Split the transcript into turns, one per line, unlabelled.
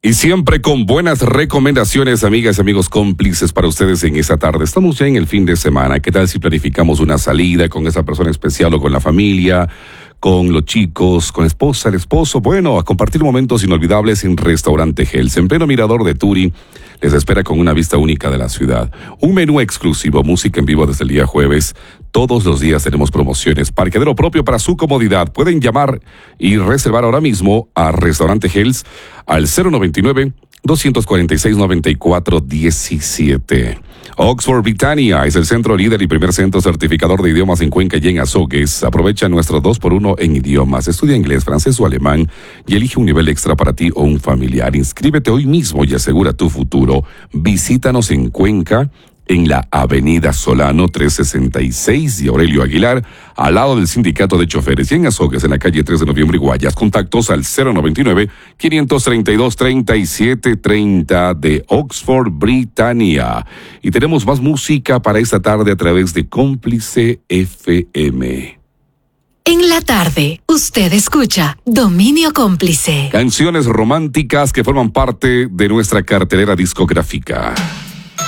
Y siempre con buenas recomendaciones, amigas y amigos cómplices para ustedes en esta tarde. Estamos ya en el fin de semana. ¿Qué tal si planificamos una salida con esa persona especial o con la familia, con los chicos, con la esposa, el esposo? Bueno, a compartir momentos inolvidables en Restaurante Hell's, en pleno mirador de Turi. Les espera con una vista única de la ciudad. Un menú exclusivo, música en vivo desde el día jueves. Todos los días tenemos promociones, parqueadero propio para su comodidad. Pueden llamar y reservar ahora mismo a Restaurante Hell's al 099-246-9417. Oxford Britannia es el centro líder y primer centro certificador de idiomas en Cuenca y en Azogues. Aprovecha nuestro 2x1 en idiomas. Estudia inglés, francés o alemán y elige un nivel extra para ti o un familiar. Inscríbete hoy mismo y asegura tu futuro. Visítanos en Cuenca, en la Avenida Solano 366 y Aurelio Aguilar, al lado del Sindicato de Choferes, y en Azogues, en la calle 3 de Noviembre y Guayas. Contactos al 099-532-3730 de Oxford Britannia. Y tenemos más música para esta tarde a través de Cómplice FM.
En la tarde, usted escucha Dominio Cómplice.
Canciones románticas que forman parte de nuestra cartelera discográfica.